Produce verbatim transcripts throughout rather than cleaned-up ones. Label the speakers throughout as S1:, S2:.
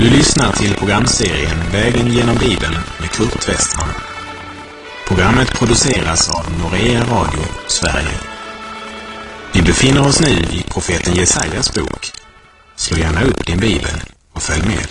S1: Du lyssnar till programserien Vägen genom Bibeln med Kurt Westman. Programmet produceras av Norea Radio, Sverige. Vi befinner oss nu i profeten Jesajas bok. Slå gärna upp din bibel och följ med.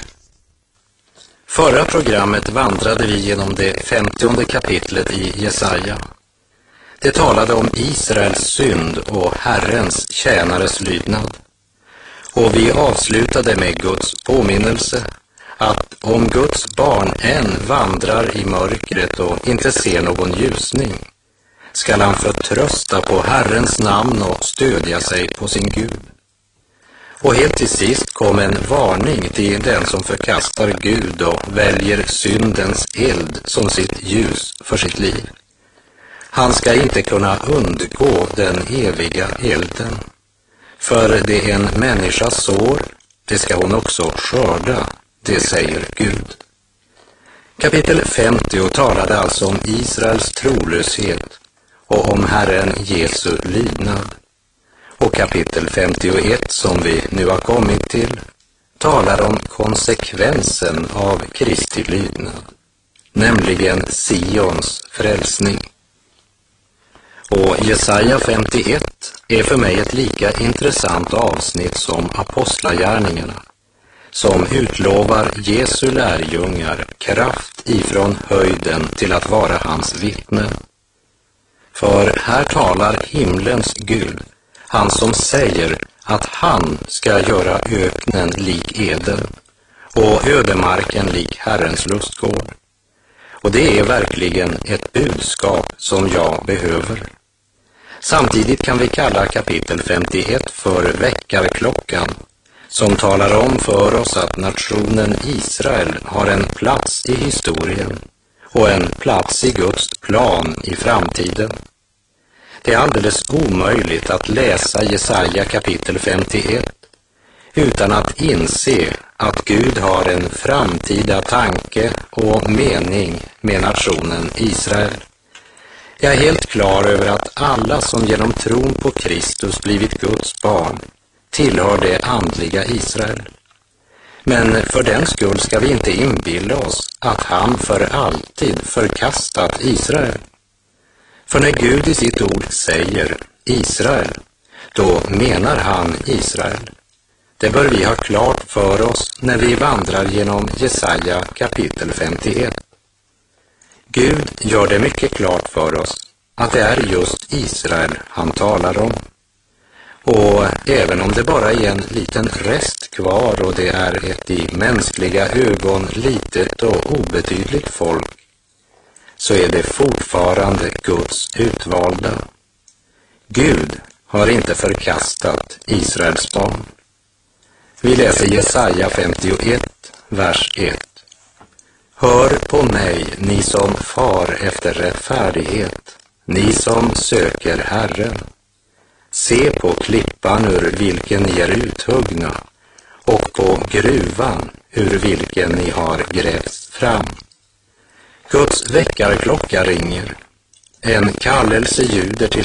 S2: Förra programmet vandrade vi genom det femtionde kapitlet i Jesaja. Det talade om Israels synd och Herrens tjänares lydnad. Och vi avslutade med Guds påminnelse att om Guds barn än vandrar i mörkret och inte ser någon ljusning, skall han förtrösta på Herrens namn och stödja sig på sin Gud. Och helt till sist kom en varning till den som förkastar Gud och väljer syndens eld som sitt ljus för sitt liv. Han ska inte kunna undgå den eviga elden. För det en människa sår, det ska hon också skörda, det säger Gud. Kapitel femtio talade alltså om Israels trolöshet och om Herren Jesu lydnad. Och kapitel femtioett, som vi nu har kommit till, talar om konsekvensen av Kristi lydnad, nämligen Sions frälsning. Och Jesaja femtioett är för mig ett lika intressant avsnitt som Apostlagärningarna, som utlovar Jesu lärjungar kraft ifrån höjden till att vara hans vittnen. För här talar himlens Gud, han som säger att han ska göra öknen lik Eden och ödemarken lik Herrens lustgård. Och det är verkligen ett budskap som jag behöver. Samtidigt kan vi kalla kapitel femtioett för väckarklockan, som talar om för oss att nationen Israel har en plats i historien och en plats i Guds plan i framtiden. Det är alldeles omöjligt att läsa Jesaja kapitel femtioett utan att inse att Gud har en framtida tanke och mening med nationen Israel. Jag är helt klar över att alla som genom tron på Kristus blivit Guds barn tillhör det andliga Israel. Men för den skull ska vi inte inbilla oss att han för alltid förkastat Israel. För när Gud i sitt ord säger Israel, då menar han Israel. Det bör vi ha klart för oss när vi vandrar genom Jesaja kapitel femtioett. Gud gör det mycket klart för oss att det är just Israel han talar om. Och även om det bara är en liten rest kvar och det är ett i mänskliga ögon litet och obetydligt folk, så är det fortfarande Guds utvalda. Gud har inte förkastat Israels barn. Vi läser Jesaja femtioett, vers ett. Hör på mig, ni som far efter rättfärdighet, ni som söker Herren. Se på klippan ur vilken ni är uthuggna och på gruvan ur vilken ni har grävts fram. Guds väckarklocka ringer. En kallelse ljuder till